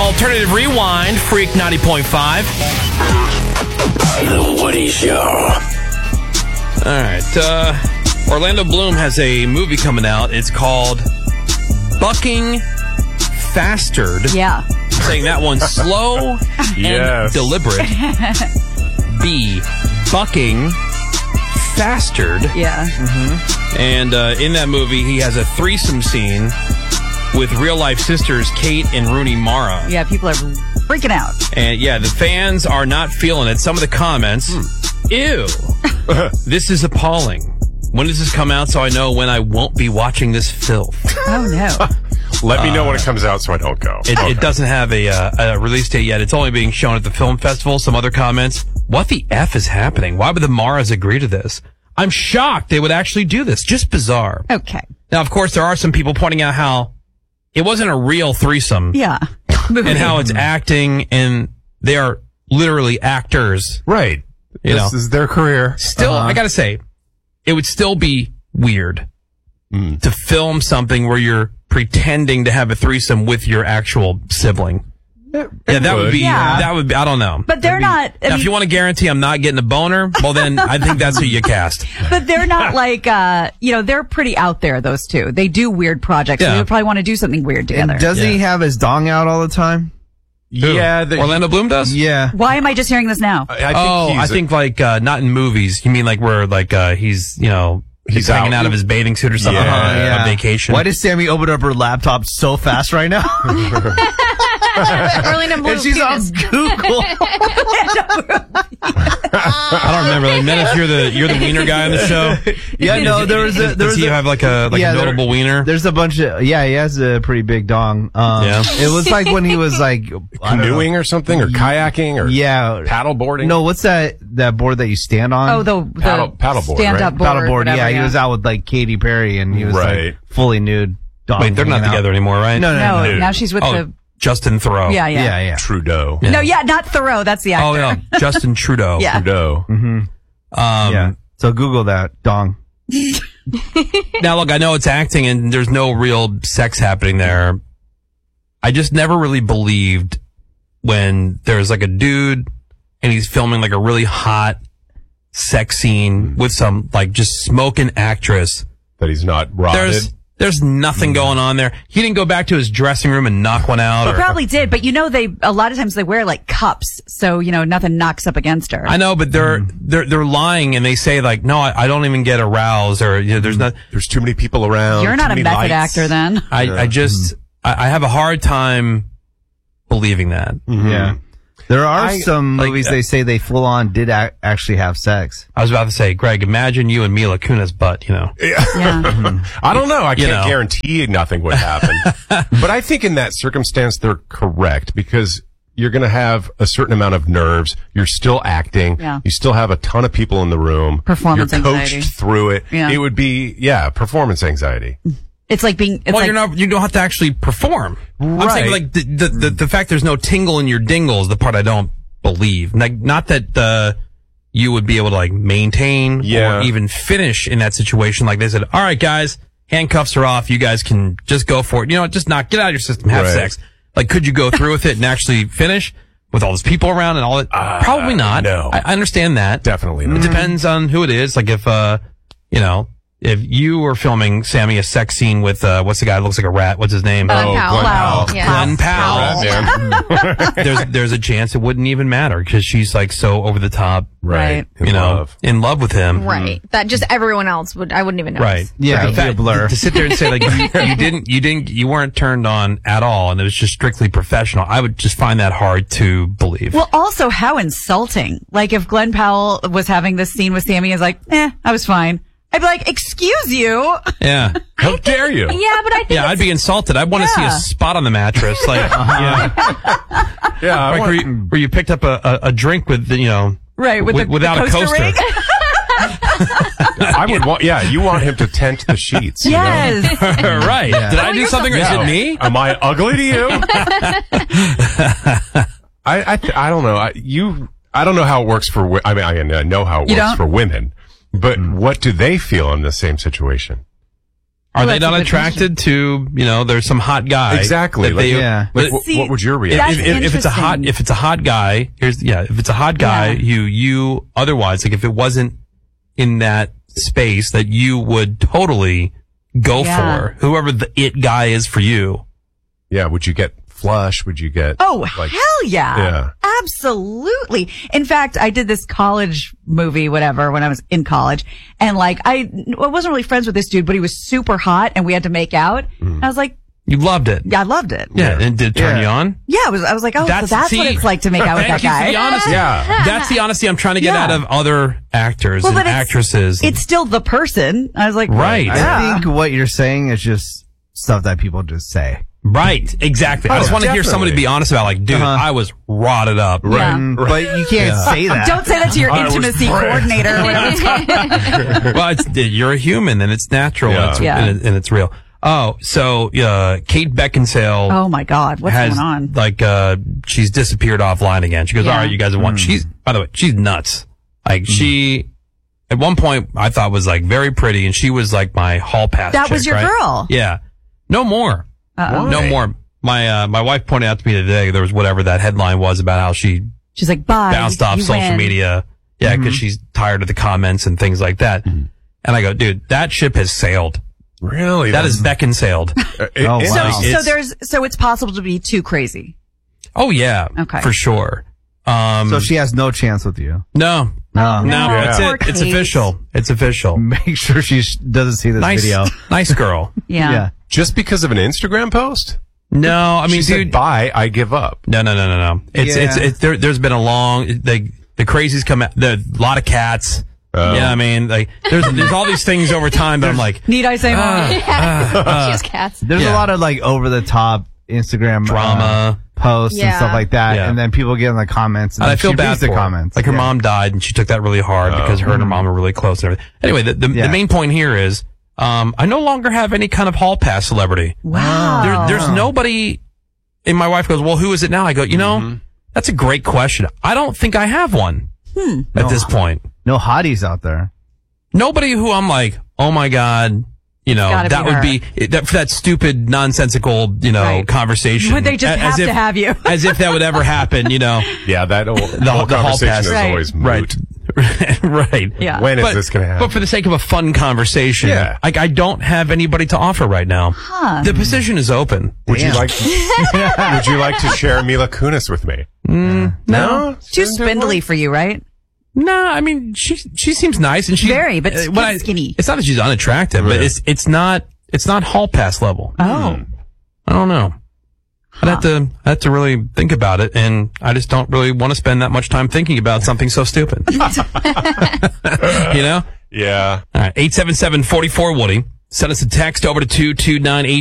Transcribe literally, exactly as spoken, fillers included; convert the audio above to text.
Alternative Rewind, Freak ninety point five. The Woody Show. All right. Uh, Orlando Bloom has a movie coming out. It's called Bucking Fastered. Yeah. Saying that one's slow and Yes. deliberate. B. Bucking Fastered. Yeah. And uh, in that movie, he has a threesome scene with real-life sisters Kate and Rooney Mara. Yeah, people are freaking out. And yeah, the fans are not feeling it. Some of the comments, ew, this is appalling. When does this come out so I know when I won't be watching this filth? Oh, no. Let me know when it comes out so I don't go. It, Okay. it doesn't have a, uh, a release date yet. It's only being shown at the film festival. Some other comments, what the F is happening? Why would the Maras agree to this? I'm shocked they would actually do this. Just bizarre. Okay. Now, of course, there are some people pointing out how it wasn't a real threesome. Yeah. And how it's acting, and they are literally actors. Right. You this know. is their career. Still, Uh-huh. I gotta say, it would still be weird Mm. to film something where you're pretending to have a threesome with your actual sibling. It, Yeah, that would be, Yeah. that would be, I don't know. But they're not, I Now, mean, if you want to guarantee I'm not getting a boner, well then I think that's who you cast. but they're not like, uh, you know, they're pretty out there, those two. They do weird projects. So Yeah. they would probably want to do something weird together. And doesn't Yeah. he have his dong out all the time? Yeah. The, Orlando Bloom does? Yeah. Why am I just hearing this now? I think oh, he's I think like, uh, not in movies. You mean like where like, uh, he's, you know, he's, He's hanging out. out of his bathing suit or something Yeah. on, Yeah. on vacation. Why does Sammy open up her laptop so fast right now? Orlando Bloom. and she's on penis. Google. I don't remember. Like, Menace, you're the you're the wiener guy on the show. Yeah, no, there was a Does, there does was he a, have like a like yeah, a there- notable wiener? There's a bunch of yeah, he has a pretty big dong. Um, Yeah. it was like when he was like I don't know. canoeing or something, or kayaking, or Yeah, paddleboarding. no, what's that that board that you stand on? Oh, the, the Paddle- paddleboard, stand-up right? board. paddleboard. whatever, Yeah, he was out with like Katy Perry, and he was Right. like fully nude. Dong Wait, they're not hanging out. together anymore, right? No, no, No, no. no. now she's with Oh, the, Justin Thoreau. yeah, yeah. Yeah, yeah. Trudeau. Yeah. No, yeah, not Thoreau. That's the actor. Oh yeah, Justin Trudeau. Yeah. Trudeau. Um, yeah. So Google that dong. Now look, I know it's acting and there's no real sex happening there. I just never really believed when there's like a dude and he's filming like a really hot sex scene with some like just smoking actress. That he's not rotted. There's there's nothing going on there. He didn't go back to his dressing room and knock one out. He Or, probably did, but you know, they, a lot of times they wear like cups, so, you know, nothing knocks up against her. I know, but they're they're they're lying and they say like, no, I, I don't even get aroused, or you know, there's not. There's too many people around. You're not too a many method lights. actor then. I I just I, I have a hard time believing that. Yeah. There are I- some like, movies uh, they say they full on did ac- actually have sex. I was about to say, Greg, imagine you and Mila Kunis butt, you know. Yeah. I don't know. I You can't know. guarantee nothing would happen. But I think in that circumstance, they're correct because you're going to have a certain amount of nerves. You're still acting. Yeah. You still have a ton of people in the room. Performance You're coached anxiety. through it. Yeah. It would be, yeah, performance anxiety. It's like being, it's Well, like, you're not, you don't have to actually perform. I'm Right. saying like the, the, the, the fact there's no tingle in your dingle is the part I don't believe. Like, not that, uh, you would be able to like maintain Yeah. or even finish in that situation. Like they said, all right, guys, handcuffs are off. You guys can just go for it. You know, just not get out of your system, have Right. sex. Like, could you go through with it and actually finish with all those people around and all that? Uh, Probably not. no. I, I understand that. Definitely It not. depends on who it is. Like if, uh, you know, if you were filming, Sammy, a sex scene with, uh, what's the guy that looks like a rat? What's his name? Glenn Oh, Powell. Glenn Powell. Yeah. Glenn Powell. Yeah, man. there's, there's a chance it wouldn't even matter because she's like so over the top, Right. In you know, love. in love with him. Right. That just everyone else would, I wouldn't even know. Right. Yeah, But it'd the be a fact- blur. To sit there and say like you, you didn't, you didn't, you weren't turned on at all, and it was just strictly professional. I would just find that hard to believe. well, also how insulting. Like if Glenn Powell was having this scene with Sammy, is like, eh, I was fine. I'd be like, excuse you. yeah, How dare you? Yeah, but I think yeah, I'd be insulted. I'd want to see Yeah. a spot on the mattress, like, yeah, Yeah. I like want- where you, where you picked up a, a, a drink with, the, you know, Right, with wi- the- without the a coaster coaster. ring. I would want, yeah, you want him to tent the sheets. you know? Yes. Right? Did I do you're something? Or is Yeah. it me? Am I ugly to you? I I, th- I don't know. I, you I don't know how it works for. wi- I mean, I know how it You works don't? for women, but what do they feel in the same situation? Are Well, they that's a not good attracted to, you know, there's some hot guy. Exactly. that Like, they- yeah. Like, but wh- See, what would your if, reaction? That's if, if it's a hot, interesting. if it's a hot guy, here's, yeah, if it's a hot guy, Yeah. you, you, otherwise, like if it wasn't in that space that you would totally go Yeah. for, whoever the it guy is for you. Yeah. Would you get flush? Would you get? Oh, like, hell yeah. Yeah. Absolutely. In fact, I did this college movie, whatever, when I was in college. And like, I, I wasn't really friends with this dude, but he was super hot and we had to make out. And I was like, You loved it. yeah, I loved it. Yeah. And did it turn Yeah. you on? Yeah, I was, I was like, oh, That's- so that's see, what it's like to make out with that Thank you for guy. the honesty. Yeah. That's the honesty I'm trying to get Yeah. out of other actors Well, and but it's- actresses. It's still the person. I was like, Right. Yeah. I think what you're saying is just stuff that people just say. Right, exactly. I Oh, just want to hear somebody definitely. be honest about, like, dude, Uh-huh. I was rotted up. Yeah. Mm, But you can't say that. Don't say that to your I was intimacy bricked. coordinator. or whatever it's called. Well, it's, you're a human, and it's natural, Yeah. and, it's, Yeah. and, it, and it's real. Oh, so uh, Kate Beckinsale Oh my God, what's has going on? like uh, she's disappeared offline again. She goes, Yeah. all right, you guys want? She's by the way, she's nuts. Like she, at one point, I thought was like very pretty, and she was like my hall pass. That was chick, your right? girl. Yeah, no more. Uh-oh. No more. My uh, my wife pointed out to me today there was whatever that headline was about how she She's like, bye. bounced off you social win. media. Yeah, because she's tired of the comments and things like that. And I go, dude, that ship has sailed. Really? That is Beckinsale. It, Oh, it- So, wow. so It's- there's, so it's possible to be too crazy. Oh yeah, Okay. for sure. Um, So she has no chance with you. no, No. no, No, that's poor it. It's Kate. official. It's official. Make sure she sh- doesn't see this Nice, video. nice girl. Yeah. Yeah. just because of an Instagram post? No, I mean, she said, dude, bye, I give up. no, no, no, no, no. It's, Yeah. it's, it's, there, there's been a long, the, the crazies come out, there a lot of cats. Oh. Yeah, I mean, like, there's, there's all these things over time, but I'm like, Need I say more? Uh, She has cats. There's Yeah. a lot of like over the top Instagram uh, Drama. posts and Yeah. stuff like that, Yeah. and then people get in the comments and, and I then feel she bad reads for the her. comments. Like her Yeah. mom died, and she took that really hard because her and her mom are really close and everything. Anyway, the, the, Yeah. the main point here is, um, I no longer have any kind of hall pass celebrity. Wow. There, there's nobody. And my wife goes, well, who is it now? I go, you know, that's a great question. I don't think I have one at this point. No hotties out there. Nobody who I'm like, oh my God, you know, gotta that be would her. be, that, for that stupid, nonsensical, you know, Right. conversation. Would they just A- have as to if- have you? as if that would ever happen, you know. Yeah, that whole, The, whole the hall conversation pass. is Right. always Right. moot. right. Yeah. When is But- this going to happen? But for the sake of a fun conversation, Yeah. like I don't have anybody to offer right now. Huh. The position is open. would you Damn. like to, would you like to share Mila Kunis with me? No? Too spindly for you, right? No, I mean she she seems nice and she Very, but uh, when I- skinny. It's not that she's unattractive, but Yeah. it's it's not it's not hall pass level. Oh. I don't know. I'd have to I have to really think about it, and I just don't really want to spend that much time thinking about something so stupid. You know? Yeah. All right, eight seven seven, four four, Woody. Send us a text over to two two nine eight.